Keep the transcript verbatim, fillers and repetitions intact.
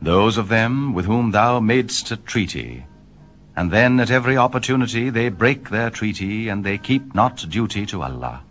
those of them with whom thou madest a treaty, and then at every opportunity they break their treaty, and they keep not duty to Allah.